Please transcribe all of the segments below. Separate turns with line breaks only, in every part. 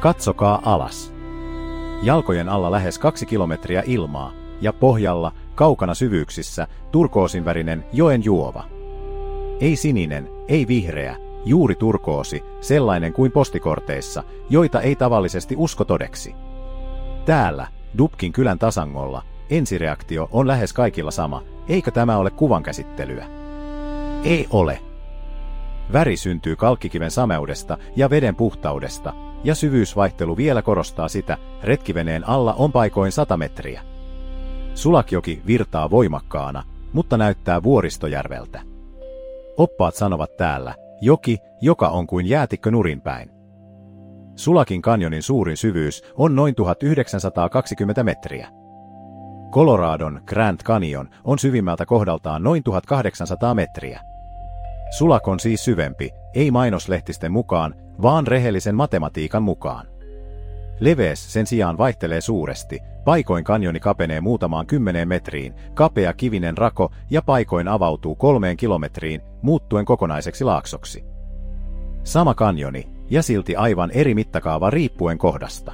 Katsokaa alas. Jalkojen alla lähes 2 kilometriä ilmaa ja pohjalla, kaukana syvyyksissä, turkoosinvärinen joen juova. Ei sininen, ei vihreä, juuri turkoosi, sellainen kuin postikorteissa, joita ei tavallisesti usko todeksi. Täällä, Dubkin kylän tasangolla, ensireaktio on lähes kaikilla sama, eikö tämä ole kuvankäsittelyä? Ei ole. Väri syntyy kalkkikiven sameudesta ja veden puhtaudesta, ja syvyysvaihtelu vielä korostaa sitä, retkiveneen alla on paikoin 100 metriä. Sulakjoki virtaa voimakkaana, mutta näyttää vuoristojärveltä. Oppaat sanovat täällä, joki, joka on kuin jäätikkö nurinpäin. Sulakin kanjonin suurin syvyys on noin 1920 metriä. Coloradon Grand Canyon on syvimmältä kohdaltaan noin 1800 metriä. Sulak on siis syvempi, ei mainoslehtisten mukaan, vaan rehellisen matematiikan mukaan. Leveys sen sijaan vaihtelee suuresti, paikoin kanjoni kapenee muutamaan 10 metriin, kapea kivinen rako ja paikoin avautuu 3 kilometriin, muuttuen kokonaiseksi laaksoksi. Sama kanjoni, ja silti aivan eri mittakaava riippuen kohdasta.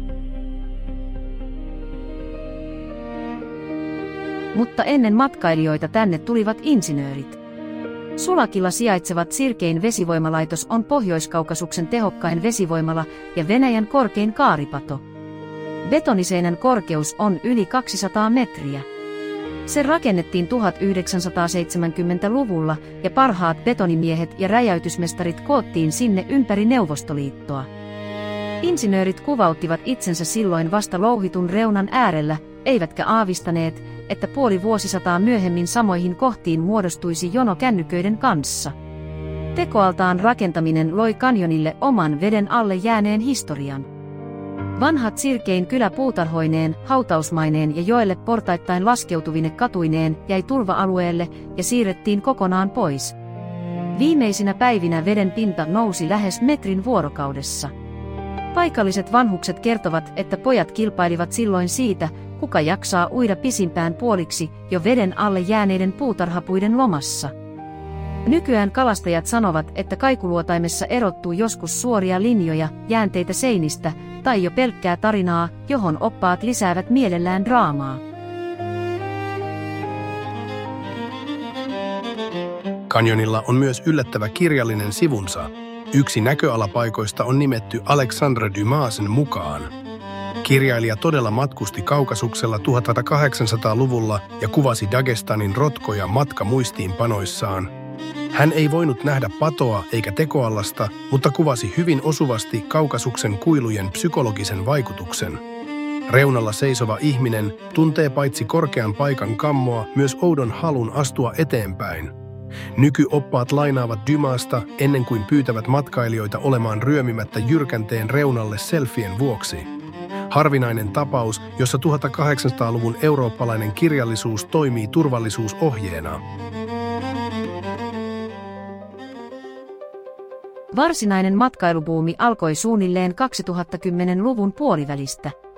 Mutta ennen matkailijoita tänne tulivat insinöörit. Sulakilla sijaitsevat Sirkein vesivoimalaitos on Pohjois-Kaukasuksen tehokkain vesivoimala ja Venäjän korkein kaaripato. Betoniseinän korkeus on yli 200 metriä. Se rakennettiin 1970-luvulla ja parhaat betonimiehet ja räjäytysmestarit koottiin sinne ympäri Neuvostoliittoa. Insinöörit kuvauttivat itsensä silloin vasta louhitun reunan äärellä, eivätkä aavistaneet, että puoli vuosisataa myöhemmin samoihin kohtiin muodostuisi jono kännyköiden kanssa. Tekoaltaan rakentaminen loi kanjonille oman veden alle jääneen historian. Vanhat Sirkein kylä puutarhoineen, hautausmaineen ja joelle portaittain laskeutuvine katuineen jäi tulva-alueelle ja siirrettiin kokonaan pois. Viimeisinä päivinä veden pinta nousi lähes metrin vuorokaudessa. Paikalliset vanhukset kertovat, että pojat kilpailivat silloin siitä, kuka jaksaa uida pisimpään puoliksi jo veden alle jääneiden puutarhapuiden lomassa. Nykyään kalastajat sanovat, että kaikuluotaimessa erottuu joskus suoria linjoja, jäänteitä seinistä, tai jo pelkkää tarinaa, johon oppaat lisäävät mielellään draamaa.
Kanjonilla on myös yllättävä kirjallinen sivunsa. Yksi näköalapaikoista on nimetty Alexandre Dumasin mukaan. Kirjailija todella matkusti Kaukasuksella 1800-luvulla ja kuvasi Dagestanin rotkoja matkamuistiinpanoissaan. Hän ei voinut nähdä patoa eikä tekoallasta, mutta kuvasi hyvin osuvasti Kaukasuksen kuilujen psykologisen vaikutuksen. Reunalla seisova ihminen tuntee paitsi korkean paikan kammoa myös oudon halun astua eteenpäin. Nykyoppaat lainaavat Dumasta ennen kuin pyytävät matkailijoita olemaan ryömimättä jyrkänteen reunalle selfien vuoksi. Harvinainen tapaus, jossa 1800-luvun eurooppalainen kirjallisuus toimii turvallisuusohjeena.
Varsinainen matkailubuumi alkoi suunnilleen 2010-luvun puolivälistä.